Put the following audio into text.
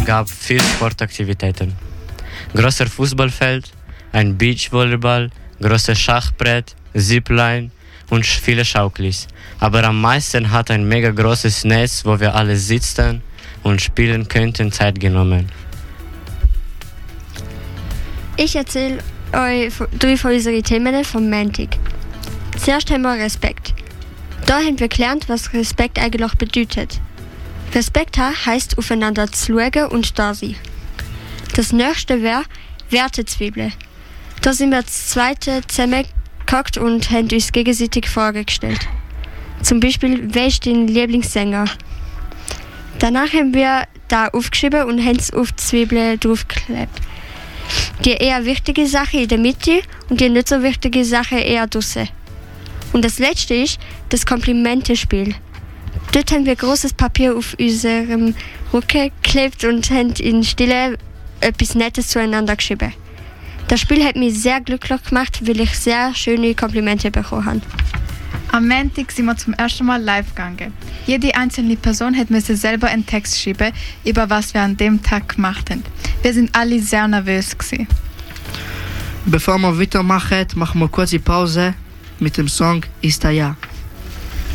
gab viele Sportaktivitäten. Großer Fußballfeld, ein Beachvolleyball, großes Schachbrett, Zipline und viele Schauklis. Aber am meisten hat ein mega großes Netz, wo wir alle sitzen und spielen könnten, Zeit genommen. Ich erzähle euch 3 von unseren Themen vom Montag. Zuerst haben wir Respekt. Da haben wir gelernt, was Respekt eigentlich bedeutet. Respekt heisst, aufeinander zu schauen und da sein. Das nächste wäre Wertezwiebeln. Da sind wir das zweite zusammengehockt und haben uns gegenseitig Fragen gestellt. Zum Beispiel, wer ist dein Lieblingssänger? Danach haben wir da aufgeschrieben und haben es auf die Zwiebeln draufgeklebt. Die eher wichtige Sache in der Mitte und die nicht so wichtige Sache eher draussen. Und das letzte ist das Komplimentespiel. Dort haben wir großes Papier auf unserem Rücken geklebt und haben in Stille etwas Nettes zueinander geschrieben. Das Spiel hat mich sehr glücklich gemacht, weil ich sehr schöne Komplimente bekommen habe. Am Montag sind wir zum ersten Mal live gegangen. Jede einzelne Person musste selber einen Text schreiben, über was wir an dem Tag gemacht haben. Wir sind alle sehr nervös gewesen. Bevor wir weitermachen, machen wir kurze Pause mit dem Song Istaya.